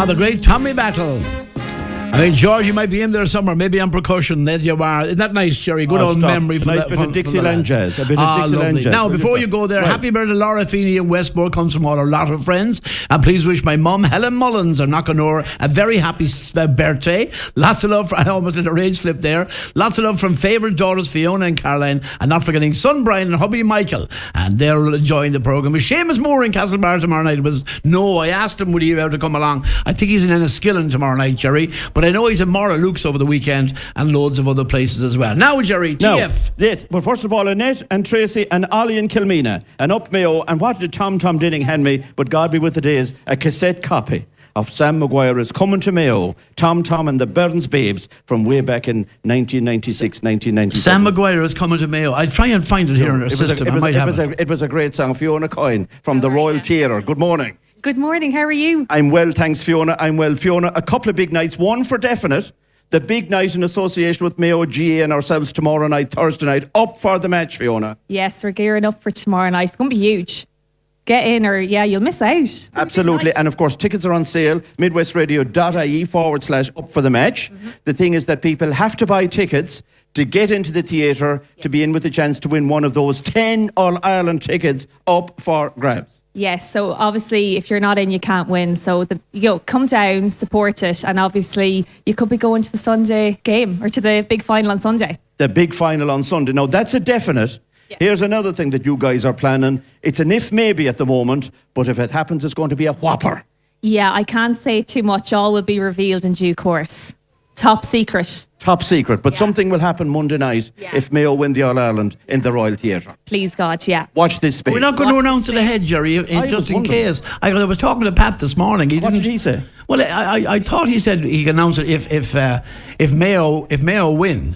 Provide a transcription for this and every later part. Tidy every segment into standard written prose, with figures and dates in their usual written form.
the great Tommy Battle. I think, George, you might be in there somewhere, maybe on percussion. There you are. Isn't that nice, Jerry? Good old memory. A nice bit of Dixieland jazz. A bit of Dixieland jazz. Now, before you go there, happy birthday, Laura Feeney in Westmore, comes from all our lot of friends. And please wish my mum, Helen Mullins, of Knockanore, a very happy birthday. Lots of love. I almost did a rage slip there. Lots of love from favourite daughters, Fiona and Caroline. And not forgetting son Brian and hubby Michael. And they're enjoying the programme. Seamus Moore in Castlebar tomorrow night. I asked him would he be able to come along. I think he's in Enniskillen tomorrow night, Jerry. But I know he's in Mora Luke's over the weekend and loads of other places as well. Now, Jerry, TF. Yes, but first of all, Annette and Tracy and Ollie and Kilmina and up Mayo. And what did Tom Dinning hand me? But God be with it is a cassette copy of Sam Maguire is Coming to Mayo, Tom and the Burns Babes from way back in 1996, 1997. Sam Maguire is Coming to Mayo. I'll try and find it here in our system. It was a great song. Fiona Coyne from the Royal Theatre. Good morning. Good morning, how are you? I'm well, thanks, Fiona. I'm well, Fiona. A couple of big nights, one for definite. The big night in association with Mayo GA and ourselves tomorrow night, Thursday night. Up for the match, Fiona. Yes, we're gearing up for tomorrow night. It's going to be huge. Get in or, you'll miss out. Absolutely. And of course, tickets are on sale. MidwestRadio.ie/up for the match. Mm-hmm. The thing is that people have to buy tickets to get into the theatre, to be in with a chance to win one of those 10 All-Ireland tickets up for grabs. Yes, so obviously if you're not in, you can't win. So come down, support it, and obviously you could be going to the Sunday game or to the big final on Sunday. The big final on Sunday. Now that's a definite. Yeah. Here's another thing that you guys are planning. It's an if maybe at the moment, but if it happens, it's going to be a whopper. Yeah, I can't say too much. All will be revealed in due course. Top secret. Top secret, but something will happen Monday night if Mayo win the All-Ireland in the Royal Theatre. Please, God, yeah. Watch this space. We're not going to announce it ahead, Jerry, just in case. I was talking to Pat this morning. What did he say? Well, I thought he said he can announce it if Mayo win.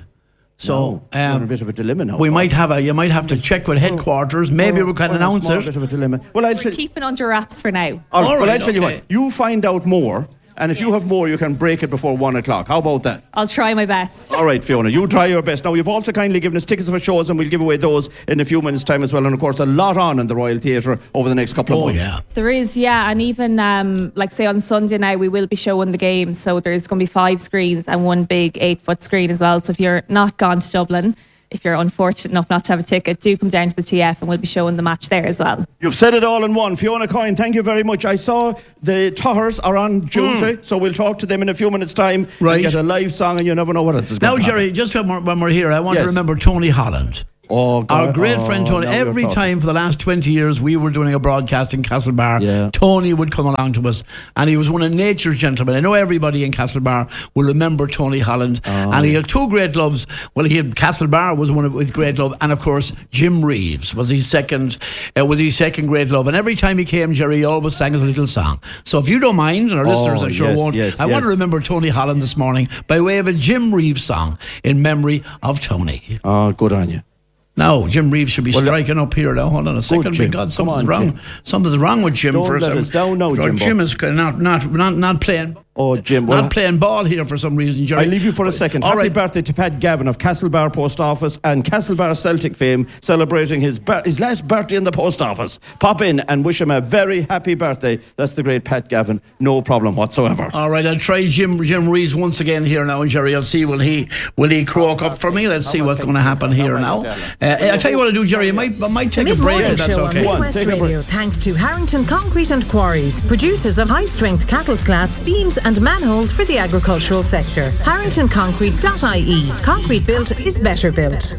So we're in a bit of a dilemma now. You might have to check with headquarters. Maybe we can announce it. A bit of a dilemma. Well, we're keeping under wraps for now. All right, I'll tell you what. You find out more. And if you have more, you can break it before 1 o'clock. How about that? I'll try my best. All right, Fiona, you try your best. Now, you've also kindly given us tickets for shows, and we'll give away those in a few minutes' time as well. And, of course, a lot on in the Royal Theatre over the next couple of months. Yeah. There is, and even, say, on Sunday now, we will be showing the game. So there's going to be 5 screens and one big 8-foot screen as well. So if you're not gone to Dublin, if you're unfortunate enough not to have a ticket, do come down to the TF and we'll be showing the match there as well. You've said it all in one. Fiona Coyne, thank you very much. I saw the Tohers are on Tuesday, so we'll talk to them in a few minutes' time. Right. And get a live song and you never know what else is going to happen. Now, Jerry, just when we're here, I want to remember Tony Holland. Oh, God. Our great friend Tony. Every time for the last 20 years we were doing a broadcast in Castlebar, Tony would come along to us, and he was one of nature's gentlemen. I know everybody in Castlebar will remember Tony Holland, and he had 2 great loves. Well, he had Castlebar was one of his great love, and of course Jim Reeves was his second great love. And every time he came, Jerry, he always sang us a little song. So if you don't mind, and our listeners I'm sure won't, I want to remember Tony Holland this morning by way of a Jim Reeves song in memory of Tony. Oh, good on you. No, Jim Reeves should be striking up here now. Hold on a second. God, something's wrong. Jim. Something's wrong with Jim. Don't let us down now, Jim. Jim is not playing. Oh, Jim. Not playing ball here for some reason, Jerry. I'll leave you for a second. Happy birthday to Pat Gavin of Castlebar Post Office and Castlebar Celtic fame, celebrating his last birthday in the post office. Pop in and wish him a very happy birthday. That's the great Pat Gavin. No problem whatsoever. All right, I'll try Jim Reeves once again here now, and Jerry, I'll see will he croak up for me. Let's see what's going to happen here now. I'll tell you what I'll do, Jerry. I might take a break if that's okay. Midwest Radio, thanks to Harrington Concrete and Quarries, producers of high-strength cattle slats, beams and manholes for the agricultural sector. HarringtonConcrete.ie. Concrete built is better built.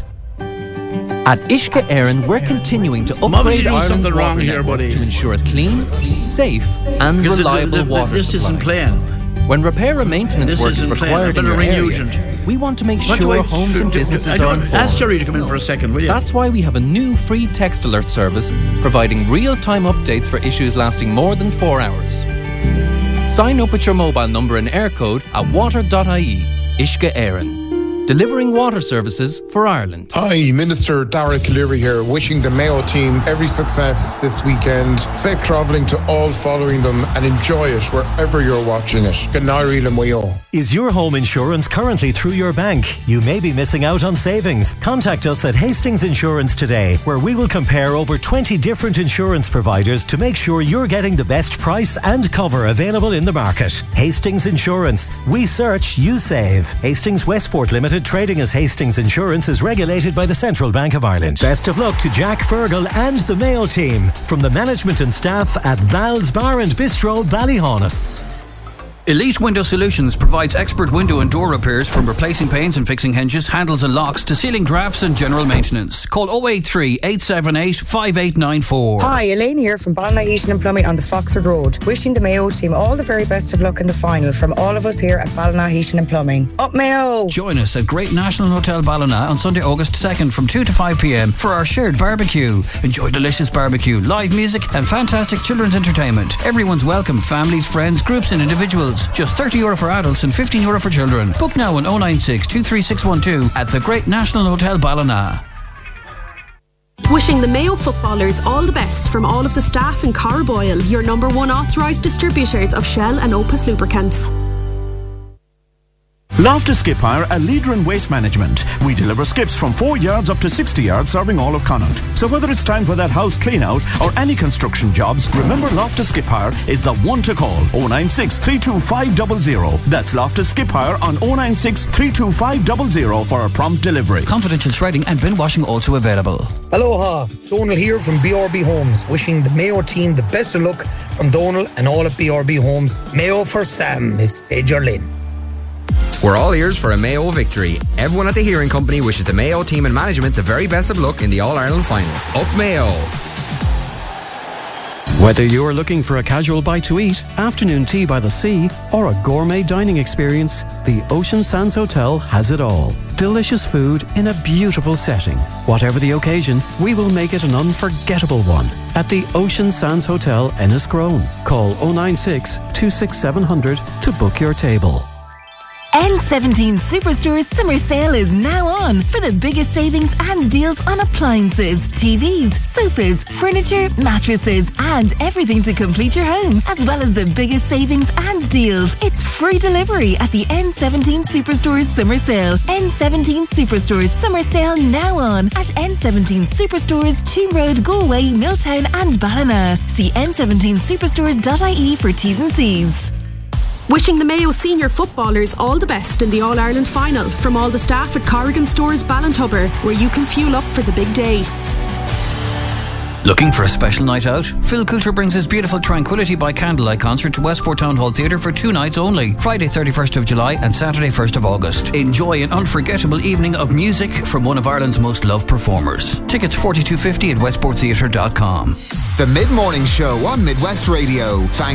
At Uisce Éireann, we're continuing to upgrade Ireland's water network to ensure a clean, safe and reliable water this supply. Isn't playing. When repair and maintenance work is required in your area, we want to make sure homes and businesses are informed. Ask Jerry to come in for a second, will you? That's why we have a new free text alert service providing real-time updates for issues lasting more than 4 hours. Sign up with your mobile number and air code at water.ie. Uisce Éireann. delivering water services for Ireland. Hi, Minister Dara Cleary here, wishing the Mayo team every success this weekend. Safe travelling to all following them and enjoy it wherever you're watching it. Ganari le Mayo. Is your home insurance currently through your bank? You may be missing out on savings. Contact us at Hastings Insurance today, where we will compare over 20 different insurance providers to make sure you're getting the best price and cover available in the market. Hastings Insurance. We search, you save. Hastings Westport Limited, trading as Hastings Insurance, is regulated by the Central Bank of Ireland. Best of luck to Jack Fergal and the Mayo team from the management and staff at Val's Bar and Bistro, Ballyhaunis. Elite Window Solutions provides expert window and door repairs, from replacing panes and fixing hinges, handles and locks to ceiling drafts and general maintenance. Call 083 878 5894. Hi, Elaine here from Ballina Heating and Plumbing on the Foxford Road. Wishing the Mayo team all the very best of luck in the final from all of us here at Ballina Heating and Plumbing. Up Mayo! Join us at Great National Hotel Ballina on Sunday, August 2nd from 2 to 5 p.m. for our shared barbecue. Enjoy delicious barbecue, live music and fantastic children's entertainment. Everyone's welcome, families, friends, groups and individuals. Just €30 for adults and €15 for children. Book now on 096 23612 at the Great National Hotel Ballina. Wishing the Mayo footballers all the best from all of the staff in Carboyle, your number one authorised distributors of Shell and Opus lubricants. Loftus Skip Hire, a leader in waste management. We deliver skips from 4 yards up to 60 yards, serving all of Connaught. So whether it's time for that house clean out or any construction jobs, remember Loftus Skip Hire is the one to call. 096 325 00. That's Loftus Skip Hire on 096 325 00 for a prompt delivery. Confidential shredding and bin washing also available. Aloha, Donal here from BRB Homes, wishing the Mayo team the best of luck from Donal and all at BRB Homes. Mayo for Sam is Fager Lynn. We're all ears for a Mayo victory. Everyone at the Hearing Company wishes the Mayo team and management the very best of luck in the All-Ireland final. Up Mayo! Whether you're looking for a casual bite to eat, afternoon tea by the sea, or a gourmet dining experience, the Ocean Sands Hotel has it all. Delicious food in a beautiful setting. Whatever the occasion, we will make it an unforgettable one. At the Ocean Sands Hotel, Enniscrone. Call 096 267 700 to book your table. N17 Superstore's summer sale is now on for the biggest savings and deals on appliances, TVs, sofas, furniture, mattresses, and everything to complete your home, as well as the biggest savings and deals. It's free delivery at the N17 Superstore's summer sale. N17 Superstore's summer sale now on at N17 Superstores, Tuam Road, Galway, Milltown and Ballina. See n17superstores.ie for T's and C's. Wishing the Mayo senior footballers all the best in the All-Ireland final from all the staff at Corrigan Stores Ballintubber, where you can fuel up for the big day. Looking for a special night out? Phil Coulter brings his beautiful Tranquility by Candlelight concert to Westport Town Hall Theatre for 2 nights only, Friday 31st of July and Saturday 1st of August. Enjoy an unforgettable evening of music from one of Ireland's most loved performers. Tickets $42.50 at westporttheatre.com. The Mid-Morning Show on Midwest Radio. Thanks